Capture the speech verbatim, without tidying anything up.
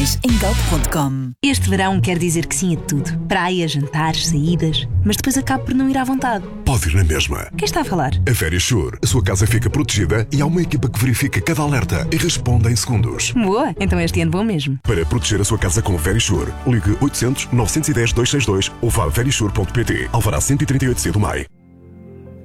mais em galp ponto com. Este verão quer dizer que sim a tudo. Praia, jantares, saídas. Mas depois acabo por não ir à vontade. Pode ir na mesma. Quem está a falar? A Verisure. A sua casa fica protegida e há uma equipa que verifica cada alerta e responde em segundos. Boa, então este ano vou mesmo. Para proteger a sua casa com Verisure, ligue oitocentos, novecentos e dez, duzentos e sessenta e dois ou vá a verisure ponto pt. Alvará cento e trinta e oito C do M A I.